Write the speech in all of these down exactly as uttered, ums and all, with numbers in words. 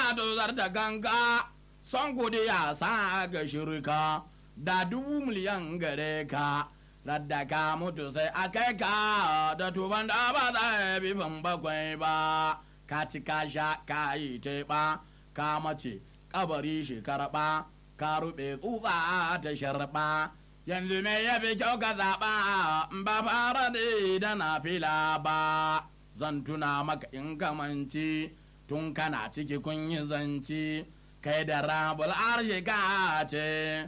ka dozar da ganga son kudi ya sa ga shirka da dubu miliyan gare ka radda ka mutu sai a kai ka da tuban da ba za bi ban bakwai ba ka ci ka sha ka yi teɓa ka mace kabari shi karɓa ka ruɓe tsutsa ta sharɓa yanzu me ya fi kyau ka zaɓa ba fara da na fila ba zan tuna maka in kamanci tun kana ciki kun yi zanci kai da rabul arshe ka ce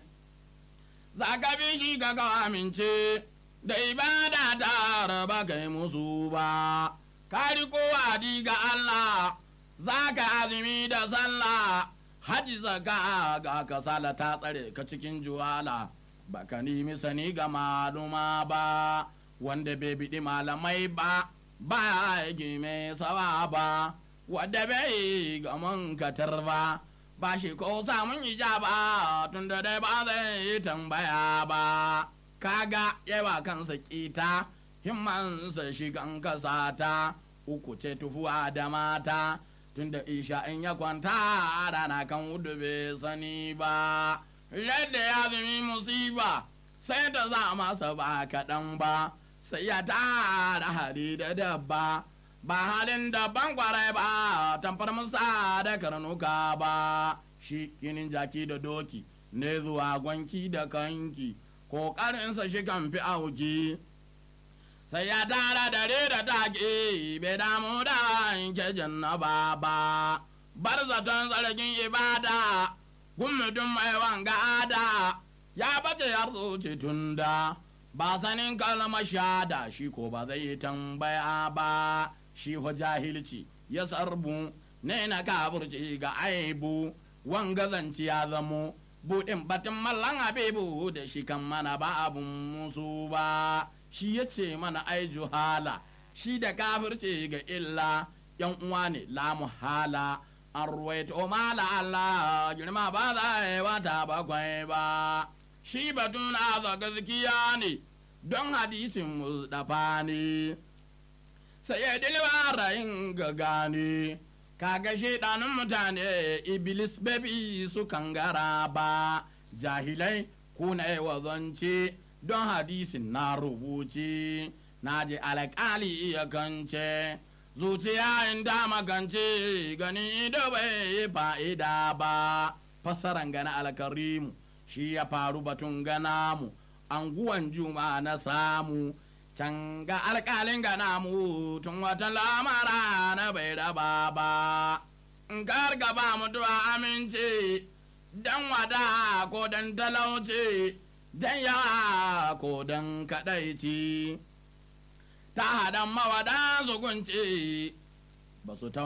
za ka bi shi ka amince da ibada ta raba kai musu ba ka riko wadi ga Allah za ka azumi da sallah haji zaka ga kasala ta tsare ka cikin juwala baka nemi sani ga maluma ba wanda bai biɗi malamai ba ba ya mai sawa ba wadda bai ga mankatar ba ba shi ko samun ijaba tun da dai ba zai tambaya ba kaga yawa kansa kita himmansa shigan kasata uku ce tufuwa da mata tun da isha in ya kwanta rana kan wudu bai sani ba yadda ya zumi musiba sai ta za masa ba kaɗan ba sai ya tara hali da dabba ba halin daban kwarai ba tamfar musa da karnuka ba shi kinin jaki da doki ne zuwa gwanki da kanki ƙoƙarinsa shi kan fi auki sai ya tara dare da take bai damu da yanke jannaba ba bar zaton tsarkin ibada gumudun mai wanga ada ya bace har tsoci tunda ba sanin kalmar shada shi ko ba zai tambaya ba shi ho jahilci ya sarbu ne na kaburci ga aibu wanga zanci ya zamo buɗin batun mallan abebu da shi kan mana ba abun musu ba shi ya ce mana ai juhala shi da kafirce ga illa yan uwa ne la muhala an ruwaito mala Allah girma ba za a yi wata bakwai ba shi batun aza gaskiya ne don hadisin Mustapha ne sai ya dilwa rayin ga gane kaga shedanin mutane iblis babi su kangara ba jahilai kuna yi wazance don hadisin na rubuce na ji alƙali ya kance zuciya in da magance gani da bai fa'ida ba fassaran gana alkarimu shi ya faru batun gana mu anguwan juma na samu can ga alƙalin gana mu tun wata lamara na bai raba ba in gaba mutuwa amince dan wada ko dan talauce dan yawa ko dan kaɗaici ta haɗan mawada zugunci ba su